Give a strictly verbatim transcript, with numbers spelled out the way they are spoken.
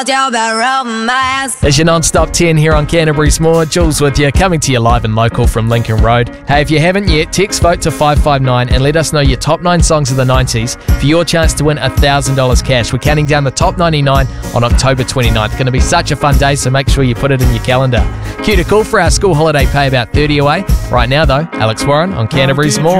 It's your non-stop ten here on Canterbury's More. Jules with you, coming to you live and local from Lincoln Road. Hey, if you haven't yet, text vote to five five nine and let us know your top nine songs of the nineties for your chance to win one thousand dollars cash. We're counting down the top ninety-nine on October twenty-ninth. Going to be such a fun day, so make sure you put it in your calendar. Cue to call for our school holiday pay, about thirty away. Right now though, Alex Warren on Canterbury's More.